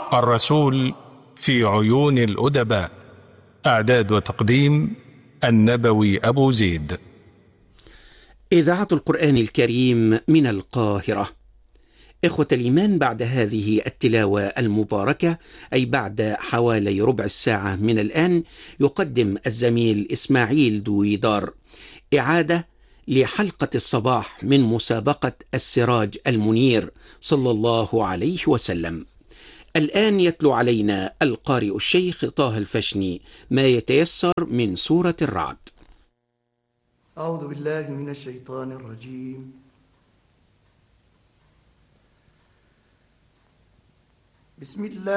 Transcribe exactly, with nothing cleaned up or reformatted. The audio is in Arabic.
الرسول في عيون الأدباء. إعداد وتقديم النبوي أبو زيد. إذاعة القرآن الكريم من القاهرة. إخوة الإيمان، بعد هذه التلاوة المباركة، أي بعد حوالي ربع الساعة من الآن، يقدم الزميل إسماعيل دويدار إعادة لحلقة الصباح من مسابقة السراج المنير صلى الله عليه وسلم. الآن يتلو علينا القارئ الشيخ طه الفشني ما يتيسر من سورة الرعد. أعوذ بالله من الشيطان الرجيم. بسم الله